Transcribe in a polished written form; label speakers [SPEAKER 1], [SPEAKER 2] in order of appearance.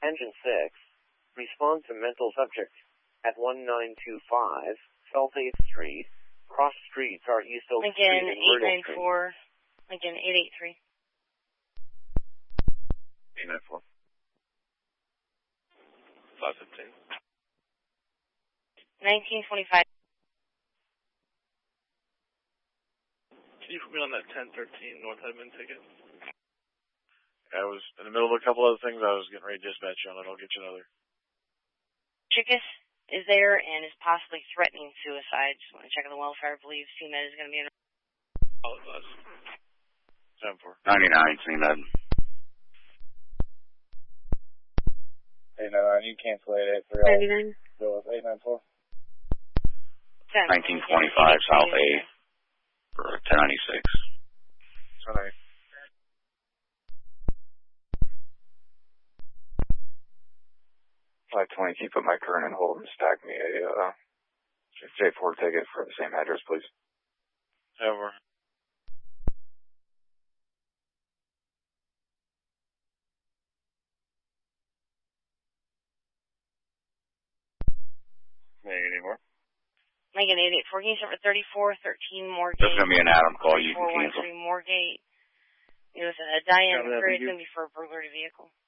[SPEAKER 1] Engine 6, respond to mental subject at 1925 South 8th Street. Cross streets are East Oak Street and Myrtle Street.
[SPEAKER 2] 894, Lincoln 883.
[SPEAKER 3] 894. 515.
[SPEAKER 2] 1925.
[SPEAKER 4] Can you put me on that 1013 North Edmond ticket?
[SPEAKER 3] I was in the middle of a couple other things. I was getting ready to dispatch you on it. I'll get you another.
[SPEAKER 2] Chickus is there and is possibly threatening suicide. Just want to check on the welfare. I believe CMED is going to be in.
[SPEAKER 4] Oh, it was.
[SPEAKER 3] 7-4.
[SPEAKER 5] 99, CMED.
[SPEAKER 6] 899, you cancel 883.
[SPEAKER 2] 99.
[SPEAKER 6] Go with 894.
[SPEAKER 5] 1925 South 8 for 1096.
[SPEAKER 3] 1096.
[SPEAKER 6] 520, can you put my current and hold and stack me a J4 ticket for the same address, please?
[SPEAKER 3] Over. Any more?
[SPEAKER 2] Lincoln 884. Can you start for 3413 Moorgate?
[SPEAKER 5] There's going to be an Adam call you can cancel.
[SPEAKER 2] 3413 Moorgate. It was a Diane. It's going to be for a burglary vehicle.